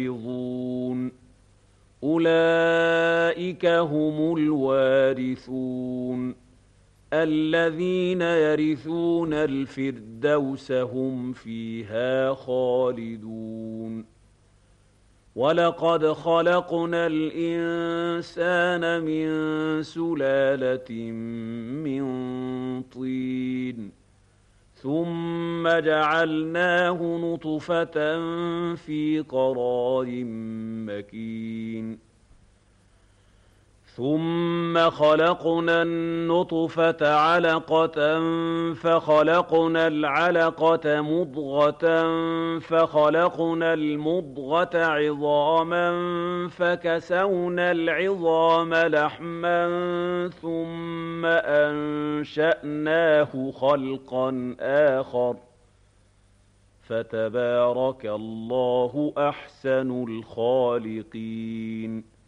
يحفظون أولئك هم الوارثون الذين يرثون الفردوس هم فيها خالدون ولقد خلقنا الإنسان من سلالة من طين ثم جعلناه نطفة في قرار مكين ثم خلقنا النطفة علقة فخلقنا العلقة مضغة فخلقنا المضغة عظاما فكسونا العظام لحما ثم أنشأناه خلقا آخر فتبارك الله أحسن الخالقين